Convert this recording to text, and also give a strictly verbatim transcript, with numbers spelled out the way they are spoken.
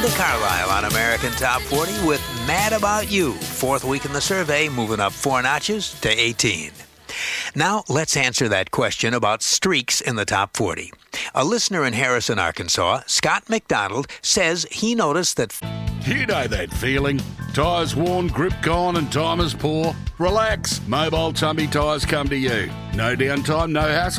Brenda Carlisle on American Top forty with Mad About You. Fourth week in the survey, moving up four notches to eighteen. Now, let's answer that question about streaks in the top forty. A listener in Harrison, Arkansas, Scott McDonald, says he noticed that... You know that feeling. Tyres worn, grip gone and time is poor. Relax. Mobile Tumby Tyres come to you. No downtime, no hassle.